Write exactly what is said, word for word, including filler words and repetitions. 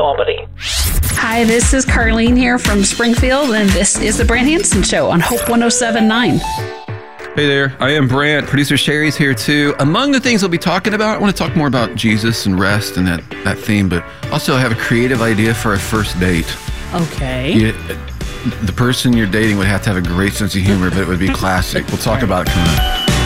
Albany. Hi, this is Carlene here from Springfield, and this is the Brant Hansen Show on Hope one oh seven point nine. Hey there, I am Brant. Producer Sherry's here too. Among the things we'll be talking about, I want to talk more about Jesus and rest and that, that theme, but also I have a creative idea for a first date. Okay. You, the person you're dating would have to have a great sense of humor, but it would be classic. We'll talk about it coming up.